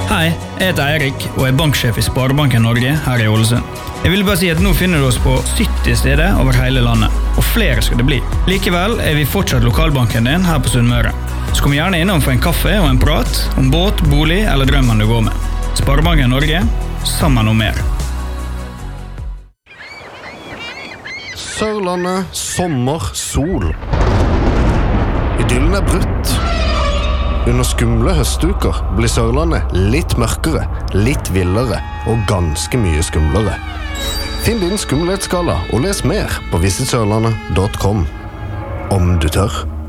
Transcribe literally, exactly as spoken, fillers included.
Hei, jeg heter Eirik og er banksjef i Sparebanken Norge her i Ålesund. Jeg vil bare si at nå finner du oss på sytti steder over hele landet, og flere skal det bli. Likevel er vi fortsatt lokalbanken din her på Sunnmøre. Så kom gjerne innom for en kaffe og en prat om båt, bolig eller drømmen du går med. Sparebanken Norge, sammen om mer. Sørlandet, sommer, sol. Idyllen er brutt. Under skumle høstuker blir Sørlandet litt mørkere, litt villere og ganske mye skumlere. Finn din skumlighetsskala og les mer på visit sørlandet punktum com. Om du tør.